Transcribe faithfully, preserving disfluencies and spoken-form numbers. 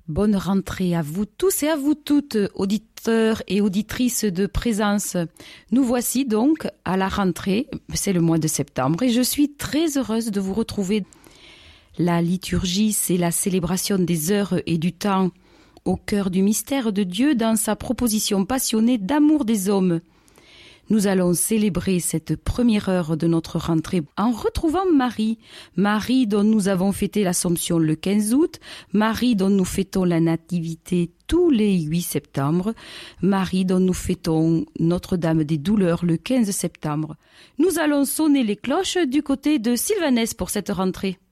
Bonne rentrée à vous tous et à vous toutes, auditeurs et auditrices de Présence. Nous voici donc à la rentrée, c'est le mois de septembre, et je suis très heureuse de vous retrouver. La liturgie, c'est la célébration des heures et du temps au cœur du mystère de Dieu dans sa proposition passionnée d'amour des hommes. Nous allons célébrer cette première heure de notre rentrée en retrouvant Marie. Marie dont nous avons fêté l'Assomption le quinze août, Marie dont nous fêtons la Nativité tous les huit septembre, Marie dont nous fêtons Notre-Dame des Douleurs le quinze septembre. Nous allons sonner les cloches du côté de Sylvanès pour cette rentrée.